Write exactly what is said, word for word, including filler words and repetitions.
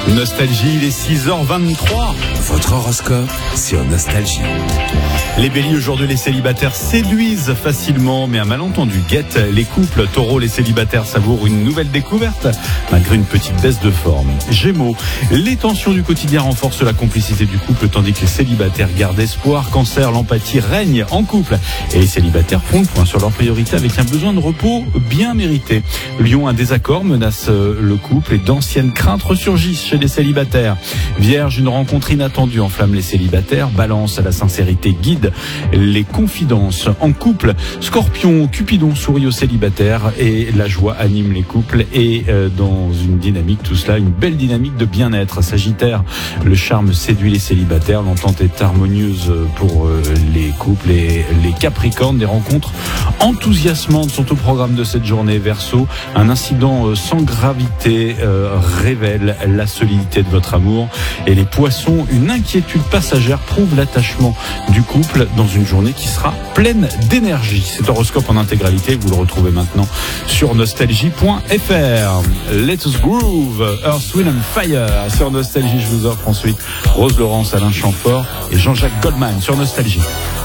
Nostalgie, il est six heures vingt-trois. Votre horoscope sur Nostalgie. Les béliers, aujourd'hui, les célibataires séduisent facilement, mais un malentendu guette les couples. Taureau, les célibataires savourent une nouvelle découverte, malgré une petite baisse de forme. Gémeaux, les tensions du quotidien renforcent la complicité du couple, tandis que les célibataires gardent espoir. Cancer, l'empathie règne en couple, et les célibataires font le point sur leurs priorités avec un besoin de repos bien mérité. Lion, un désaccord menace le couple et d'anciennes craintes ressurgissent chez les célibataires. Vierge, une rencontre inattendue enflamme les célibataires. Balance, la sincérité guide les confidences en couple. Scorpion, Cupidon sourit aux célibataires et la joie anime les couples, et euh, dans une dynamique, tout cela, une belle dynamique de bien-être. Sagittaire, le charme séduit les célibataires, l'entente est harmonieuse pour euh, les couples et les Capricornes. Des rencontres enthousiasmantes sont au programme de cette journée. Verseau, un incident euh, sans gravité euh, révèle la solidité de votre amour, et les Poissons, une inquiétude passagère prouve l'attachement du couple dans une journée qui sera pleine d'énergie. Cet horoscope en intégralité, vous le retrouvez maintenant sur nostalgie point f r. Let us groove, Earth, Wind and Fire sur Nostalgie. Je vous offre ensuite Rose Laurence, Alain Chamfort et Jean-Jacques Goldman sur Nostalgie.